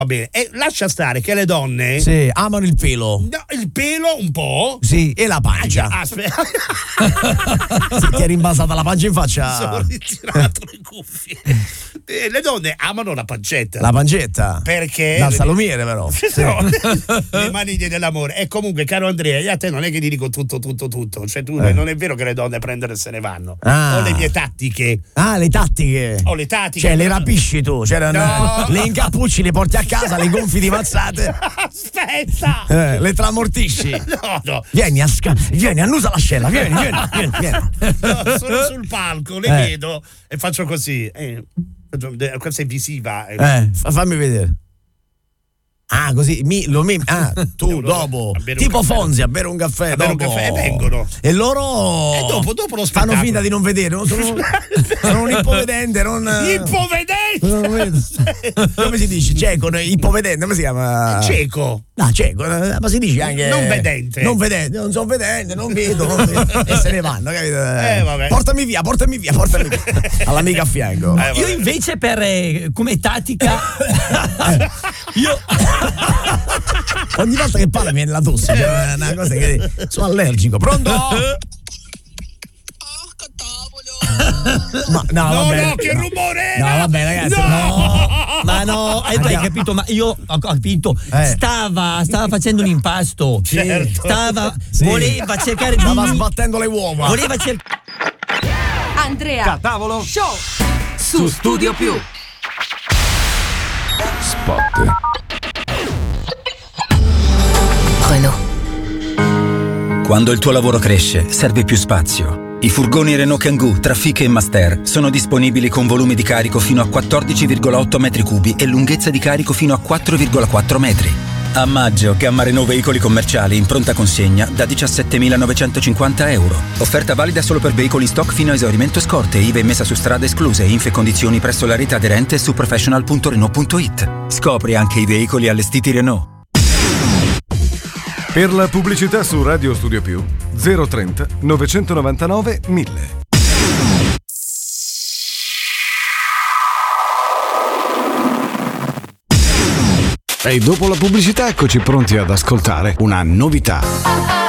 Va bene, e lascia stare che le donne Sì, amano il pelo. No, il pelo un po'. Sì, e la pancia. Aspetta. Se ti è rimbalzata la pancia in faccia. Sono ritirato le cuffie. Le donne amano la pancetta. La pancetta. Perché? Dal salumiere però. No, le maniglie dell'amore. E comunque, caro Andrea, io a te non è che ti dico tutto. Cioè, tu non è vero che le donne prendono e se ne vanno. Ho le mie tattiche. Ah, le tattiche. Ho le tattiche. Cioè, le rapisci tu. Cioè, No. le incappucci, le porti a casa, le gonfi di mazzate. Aspetta. Le tramortisci. No. Vieni, annusa l'ascella. Vieni. No, sono sul palco, le vedo e faccio così. Questa è visiva. Fammi vedere. Ah, così tu dopo tipo Fonzi a bere un caffè, bere un caffè e vengono. E loro dopo lo spettacolo fanno finta di non vedere, sono un ipovedente, ipovedente. Come si dice? Cieco, ipovedente, come si chiama? Cieco. No, cieco, ma si dice anche non vedente, non sono vedente, non vedo. E se ne vanno, capito? Vabbè. Portami via all'amica a fianco. Io invece come tattica io ogni volta che parla mi viene la tosse, è una cosa che sono allergico. Pronto? No, che rumore era? No, vabbè, ragazzi, ma no, hai capito? Ma io ho capito. Stava facendo un impasto. Certo. Voleva cercare di. Stava sbattendo le uova. Voleva cercare. Andrea Tavolo Show su Studio Più. Spot. Renault. Quando il tuo lavoro cresce, serve più spazio. I furgoni Renault Kangoo, Trafic e Master sono disponibili con volumi di carico fino a 14,8 metri cubi e lunghezza di carico fino a 4,4 metri. A maggio, gamma Renault veicoli commerciali in pronta consegna da 17.950 euro. Offerta valida solo per veicoli in stock fino a esaurimento scorte, IVA e messa su strada escluse, info e condizioni presso la rete aderente su professional.renault.it. Scopri anche i veicoli allestiti Renault. Per la pubblicità su Radio Studio Più 030 999 1000. E dopo la pubblicità eccoci pronti ad ascoltare una novità.